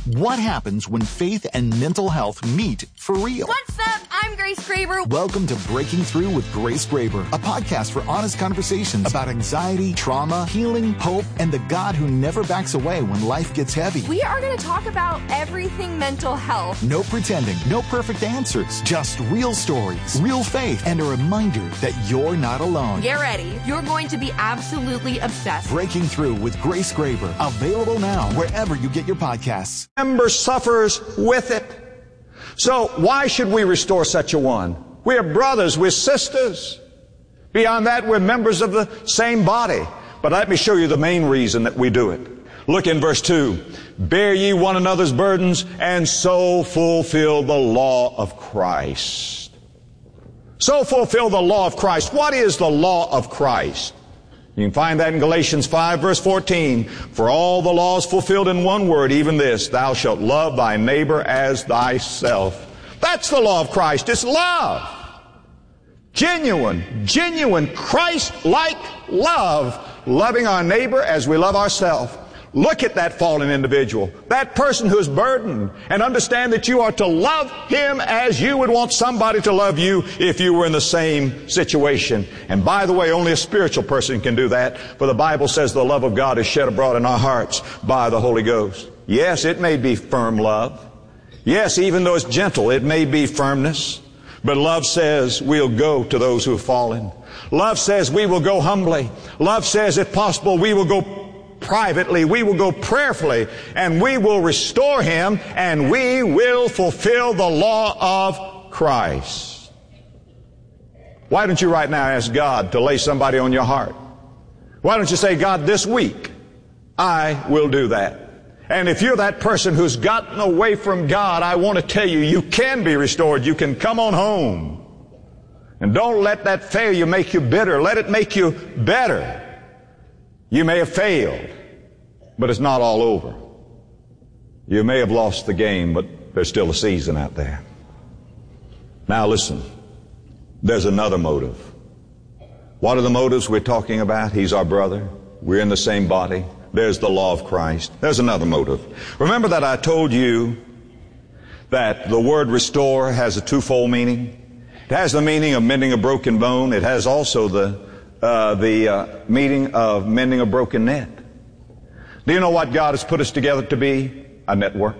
What happens when faith and mental health meet for real? What's up? I'm Grace Graber. Welcome to Breaking Through with Grace Graber, a podcast for honest conversations about anxiety, trauma, healing, hope, and the God who never backs away when life gets heavy. We are going to talk about everything mental health. No pretending, no perfect answers, just real stories, real faith, and a reminder that you're not alone. Get ready. You're going to be absolutely obsessed. Breaking Through with Grace Graber, available now wherever you get your podcasts. Member suffers with it. So why should we restore such a one? We are brothers, we're sisters. Beyond that, we're members of the same body. But let me show you the main reason that we do it. Look in verse 2. Bear ye one another's burdens, and so fulfill the law of Christ. So fulfill the law of Christ. What is the law of Christ? You can find that in Galatians 5 verse 14. For all the law is fulfilled in one word, even this, thou shalt love thy neighbor as thyself. That's the law of Christ. It's love. Genuine Christ-like love. Loving our neighbor as we love ourselves. Look at that fallen individual, that person who is burdened, and understand that you are to love him as you would want somebody to love you if you were in the same situation. And by the way, only a spiritual person can do that, for the Bible says the love of God is shed abroad in our hearts by the Holy Ghost. Yes, it may be firm love. Yes, even though it's gentle, it may be firmness. But love says we'll go to those who have fallen. Love says we will go humbly. Love says, if possible, we will go privately, we will go prayerfully, and we will restore him, and we will fulfill the law of Christ. Why don't you right now ask God to lay somebody on your heart? Why don't you say, God, this week I will do that. And if you're that person who's gotten away from God, I want to tell you, you can be restored. You can come on home. And don't let that failure make you bitter. Let it make you better. You may have failed, but it's not all over. You may have lost the game, but there's still a season out there. Now listen, there's another motive. What are the motives we're talking about? He's our brother. We're in the same body. There's the law of Christ. There's another motive. Remember that I told you that the word restore has a twofold meaning. It has the meaning of mending a broken bone. It has also the meaning of mending a broken net. Do you know what God has put us together to be? A network.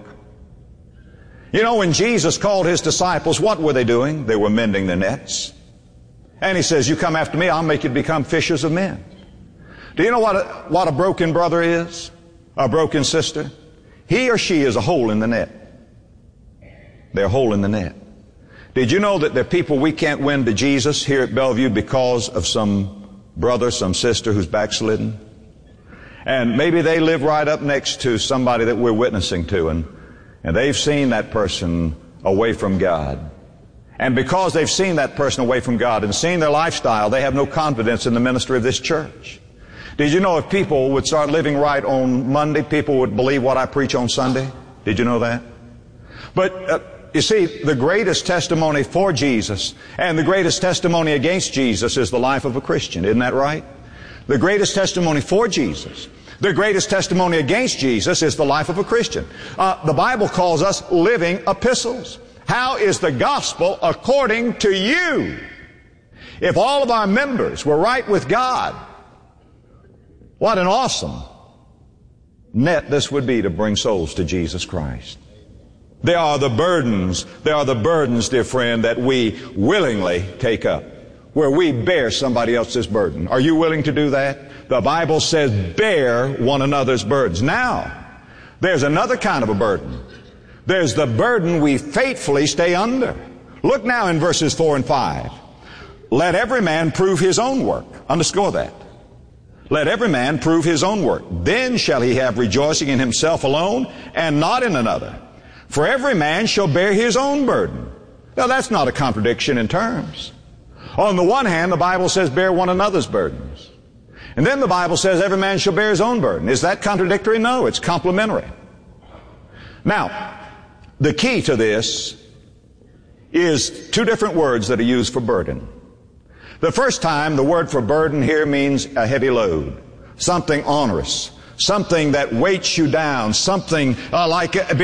You know, when Jesus called his disciples, what were they doing? They were mending their nets. And he says, you come after me, I'll make you become fishers of men. Do you know what a broken brother is? A broken sister? He or she is a hole in the net. They're a hole in the net. Did you know that there are people we can't win to Jesus here at Bellevue because of some brother, some sister who's backslidden? And maybe they live right up next to somebody that we're witnessing to, and they've seen that person away from God. And because they've seen that person away from God and seen their lifestyle, they have no confidence in the ministry of this church. Did you know if people would start living right on Monday, people would believe what I preach on Sunday? Did you know that? But you see, the greatest testimony for Jesus and the greatest testimony against Jesus is the life of a Christian. Isn't that right? The greatest testimony for Jesus, the greatest testimony against Jesus is the life of a Christian. The Bible calls us living epistles. How is the gospel according to you? If all of our members were right with God, what an awesome net this would be to bring souls to Jesus Christ. There are the burdens, dear friend, that we willingly take up, where we bear somebody else's burden. Are you willing to do that? The Bible says, bear one another's burdens. Now, there's another kind of a burden. There's the burden we faithfully stay under. Look now in verses 4 and 5. Let every man prove his own work. Underscore that. Let every man prove his own work. Then shall he have rejoicing in himself alone and not in another. For every man shall bear his own burden. Now that's not a contradiction in terms. On the one hand, the Bible says bear one another's burdens. And then the Bible says every man shall bear his own burden. Is that contradictory? No, it's complementary. Now, the key to this is two different words that are used for burden. The first time, the word for burden here means a heavy load, something onerous, something that weights you down, something like